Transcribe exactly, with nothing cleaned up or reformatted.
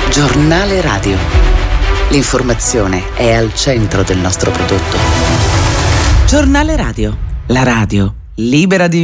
Giornale radio. L'informazione è al centro del nostro prodotto. Giornale radio. La radio libera di